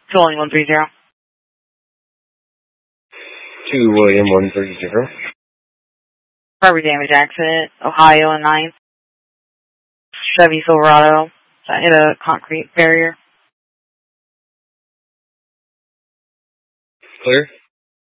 William 130. To William 130. Property damage accident, Ohio and 9th. Chevy Silverado that hit a concrete barrier. Clear.